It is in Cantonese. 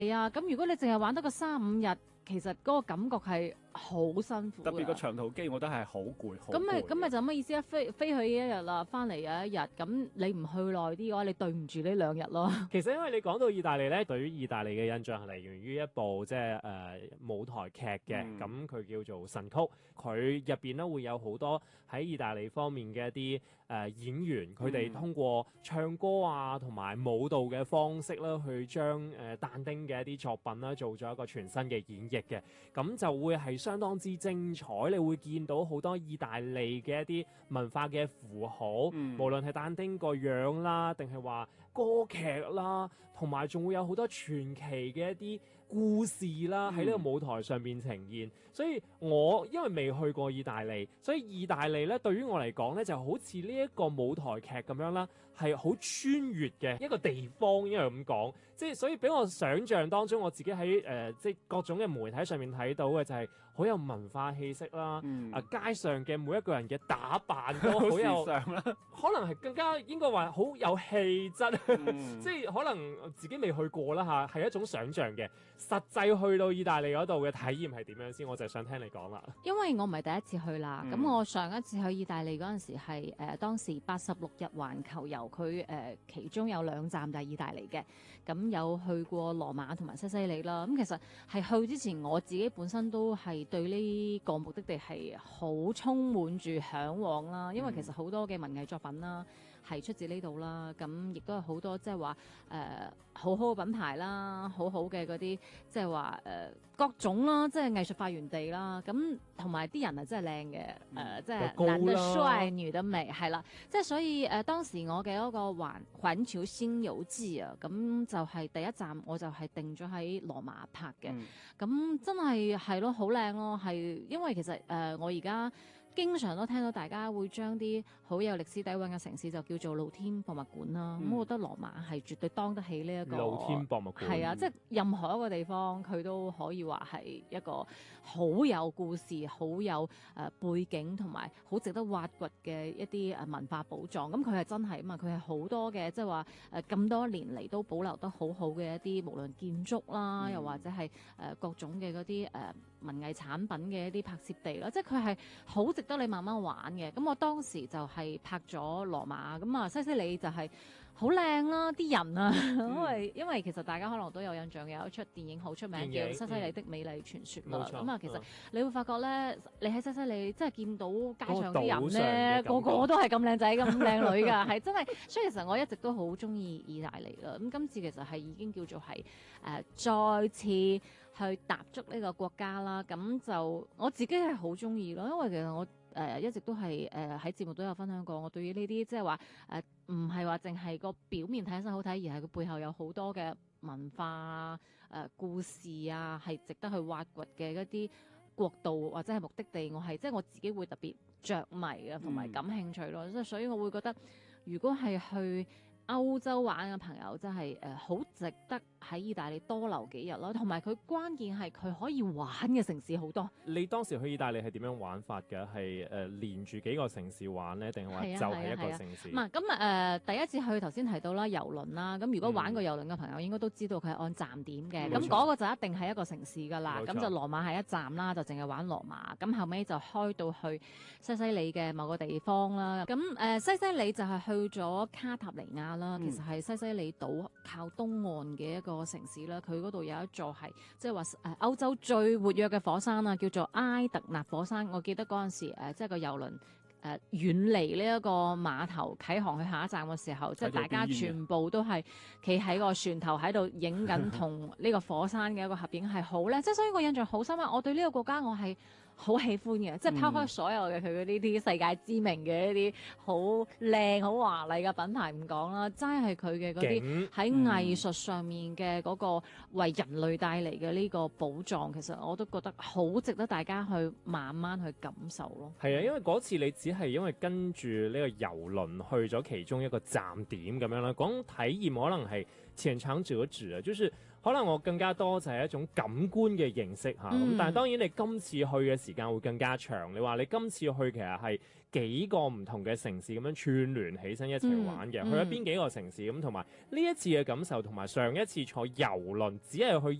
係啊，咁如果你淨係玩得個3-5日，其實嗰個感覺係好辛苦嘅。 特別個長途機，我覺得係好攰，好攰。 咁咪就乜意思啊？飛去一日啦，翻嚟有一日，咁你唔去耐啲嘅話，你對唔住呢2日咯。 其實因為你講到意大利咧，對於意大利嘅印象係嚟源於一部即係舞台劇嘅，咁佢叫做《神曲》，佢入邊咧會有好多喺意大利方面嘅一啲演員，佢哋通過唱歌啊同埋舞蹈嘅方式啦，去將但丁嘅一啲作品啦做咗一個全新嘅演繹嘅，咁就會係相當之精彩。你會見到好多意大利嘅一啲文化嘅符號，無論係但丁個樣啦，定係話歌劇啦，同埋仲會有好多傳奇嘅一啲故事啦，喺呢個舞台上面呈現。所以我因為未去過意大利，所以意大利咧對於我嚟講咧就好似呢一個舞台劇咁樣啦，係好穿越嘅一個地方，因為咁講，即係所以俾我想象當中，我自己喺即係各種嘅媒體上面睇到嘅就係好有文化氣息啦，街上嘅每一個人嘅打扮都好有，可能係更加應該話好有氣質，即係可能自己未去過啦嚇，係一種想像嘅。實際去到意大利嗰度嘅體驗係點樣先？我就想聽你講啦。 因為我唔係第一次去啦，咁我上一次去意大利嗰陣時係當時86日環球遊，佢其中有2站就係意大利嘅，咁有去過羅馬同埋西西里啦。咁其實係去之前，我自己本身都係對呢個目的地係好充滿住嚮往啦，因為其實好多嘅文藝作品啦係出自呢度啦，咁亦都係好多即係話好好嘅品牌啦，好好嘅嗰啲即係話各種啦，即係藝術發源地啦，咁同埋啲人係真係靚嘅，即係男得帥女得美，係啦，即係所以當時我嘅嗰個環球星遊記啊，咁就係第一站我就係定咗喺羅馬拍嘅，咁真係咯好靚咯，係因為其實我而家經常都聽到大家會將啲好有歷史底蘊嘅城市就叫做露天博物館啦。咁我覺得羅馬係絕對當得起呢一個露天博物館。 係啊，即係任何一個地方佢都可以話係一個好有故事、好有背景同埋好值得挖掘嘅一啲文化寶藏。咁佢係真係啊嘛，佢係好多嘅即係話咁多年嚟都保留得好好嘅一啲無論建築啦，又或者係各種嘅嗰啲文藝產品嘅一啲拍攝地啦，即係佢係好值得你慢慢玩嘅。咁我當時就係拍咗羅馬，咁啊西西里就係好靚啦，啲人啊，因為其實大家可能都有印象嘅，有一出電影好出名叫《西西里的美麗傳說》啦。咁啊，其實你會發覺咧，你喺西西里即係見到街上啲人咧，個個都係咁靚仔咁靚女㗎，係真係。所以其實我一直都好中意意大利啦。咁今次其實係已經叫做係再次去踏足呢個國家啦。咁就我自己係好中意咯，因為其實我一直都係喺節目都有分享過，我對於呢啲即係話唔係話淨係個表面睇起身好睇，而係佢背後有好多嘅文化故事啊，係值得去挖掘嘅一啲國度或者係目的地，我係即係我自己會特別着迷啊，同埋感興趣咯。所以我會覺得，如果係去歐洲玩嘅朋友真係好值得喺意大利多留幾日咯，同埋佢關鍵係佢可以玩嘅城市好多。 你當時去意大利係點樣玩法嘅？係連住幾個城市玩呢？定係話就係一個城市？ 咁第一次去頭先提到啦，郵輪啦。咁如果玩過郵輪嘅朋友應該都知道佢係按站點嘅。咁嗰個就一定係一個城市㗎啦。咁就羅馬係一站啦，就淨係玩羅馬。咁後尾就開到去西西里嘅某個地方啦。咁西西里就係去咗卡塔尼亞啦。其實係西西里島靠東岸嘅一個城市啦。佢嗰度有一座係即係話歐洲最活躍嘅火山啊，叫做埃特納火山。我記得嗰陣時即係個郵輪遠離呢一個碼頭啟航去下一站嘅時候，即係大家全部都係企喺個船頭喺度影緊同呢個火山嘅一個合影，係好咧。即係所以我印象好深刻。我對呢個國家我係好喜歡嘅，即係拋開所有嘅佢嗰呢啲世界知名嘅一啲好靚好華麗嘅品牌唔講啦，真係佢嘅嗰啲喺藝術上面嘅嗰個為人類帶嚟嘅呢個寶藏，其實我都覺得好值得大家去慢慢去感受咯。 係啊，因為嗰次你只係因為跟住呢個郵輪去咗其中一個站點咁樣啦，講體驗可能係淺嘗輒止啊，就是可能我更加多就係一種感官嘅認識嚇。咁、但係當然你今次去嘅時間會更加長。你話你今次去其實係幾個唔同嘅城市咁樣串聯起身一齊玩嘅，去咗邊幾個城市咁，同埋呢一次嘅感受同埋上一次坐遊輪只係去